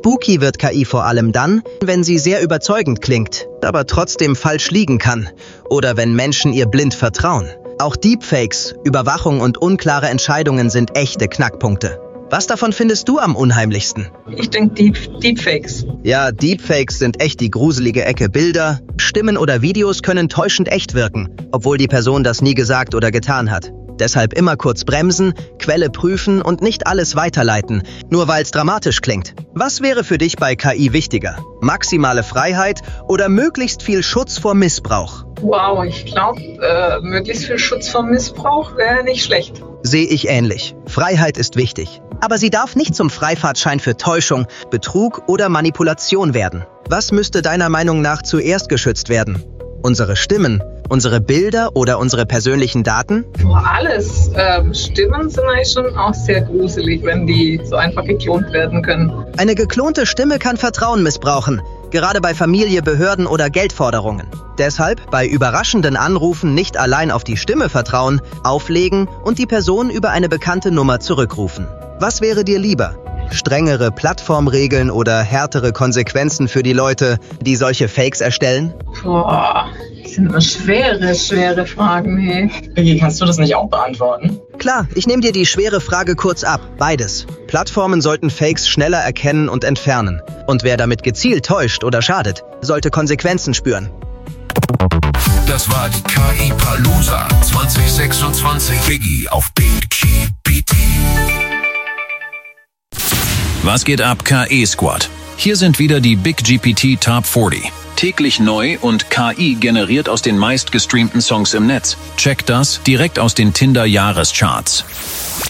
Spooky wird KI vor allem dann, wenn sie sehr überzeugend klingt, aber trotzdem falsch liegen kann. Oder wenn Menschen ihr blind vertrauen. Auch Deepfakes, Überwachung und unklare Entscheidungen sind echte Knackpunkte. Was davon findest du am unheimlichsten? Ich denke Deepfakes. Ja, Deepfakes sind echt die gruselige Ecke. Bilder, Stimmen oder Videos können täuschend echt wirken, obwohl die Person das nie gesagt oder getan hat. Deshalb immer kurz bremsen, Quelle prüfen und nicht alles weiterleiten, nur weil es dramatisch klingt. Was wäre für dich bei KI wichtiger? Maximale Freiheit oder möglichst viel Schutz vor Missbrauch? Wow, ich glaube, möglichst viel Schutz vor Missbrauch wäre nicht schlecht. Sehe ich ähnlich. Freiheit ist wichtig. Aber sie darf nicht zum Freifahrtschein für Täuschung, Betrug oder Manipulation werden. Was müsste deiner Meinung nach zuerst geschützt werden? Unsere Stimmen, unsere Bilder oder unsere persönlichen Daten? Boah, alles. Stimmen sind eigentlich schon auch sehr gruselig, wenn die so einfach geklont werden können. Eine geklonte Stimme kann Vertrauen missbrauchen, gerade bei Familie, Behörden oder Geldforderungen. Deshalb bei überraschenden Anrufen nicht allein auf die Stimme vertrauen, auflegen und die Person über eine bekannte Nummer zurückrufen. Was wäre dir lieber? Strengere Plattformregeln oder härtere Konsequenzen für die Leute, die solche Fakes erstellen? Boah, das sind immer schwere Fragen, hey. Vicky, kannst du das nicht auch beantworten? Klar, ich nehme dir die schwere Frage kurz ab. Beides. Plattformen sollten Fakes schneller erkennen und entfernen. Und wer damit gezielt täuscht oder schadet, sollte Konsequenzen spüren. Das war die KI-Palooza 2026. Biggie auf BigGPT. Was geht ab, KI-Squad? Hier sind wieder die BigGPT Top 40. Täglich neu und KI generiert aus den meistgestreamten Songs im Netz. Checkt das direkt aus den Tinder-Jahrescharts.